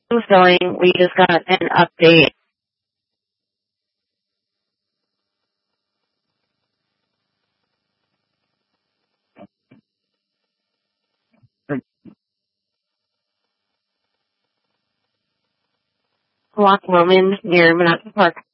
filling. We just got an update. Lock Roman near Monadnock Park.